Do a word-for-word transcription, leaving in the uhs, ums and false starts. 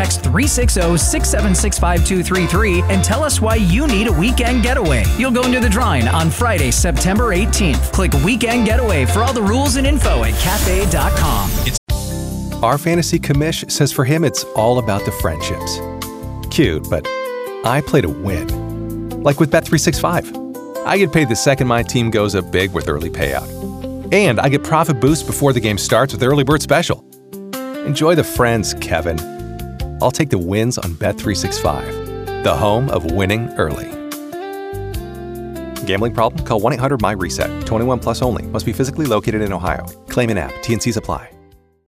text three six zero, six seven six, five two three three and tell us why you need a weekend getaway. You'll go into the drawing on Friday, September eighteenth. Click Weekend Getaway for all the rules and info at cafe dot com. Our fantasy commish says for him it's all about the friendships. Cute, but I play to win. Like with Bet three sixty-five. I get paid the second my team goes up big with early payout. And I get profit boost before the game starts with Early Bird Special. Enjoy the friends, Kevin. I'll take the wins on Bet three sixty-five, the home of winning early. Gambling problem? Call one eight hundred M Y RESET. twenty-one plus only. Must be physically located in Ohio. Claim in app. T N Cs apply.